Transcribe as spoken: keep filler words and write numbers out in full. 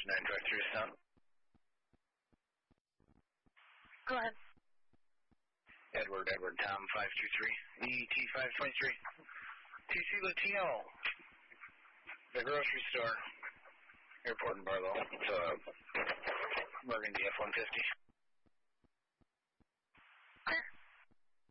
nine five three sound. Go ahead. Edward, Edward, Tom five two three, E T five twenty-three. T C Latino, the grocery store, airport in Barlow. It's uh, Burgundy F one fifty.